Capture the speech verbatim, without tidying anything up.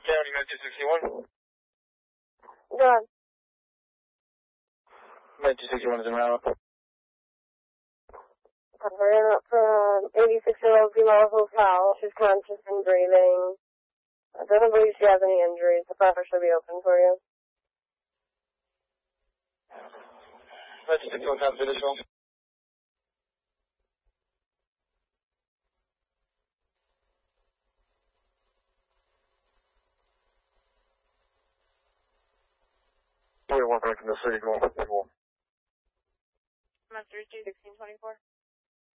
County, Med two sixty-one. Go ahead. Med two sixty-one is in round. We're in up for an eighty-six-year-old female hotel. She's conscious and breathing. I don't believe she has any injuries. The pressure should be open for you. Med two sixty-one, comes additional. forty-one back in the city, going for people. Master two sixteen twenty-four.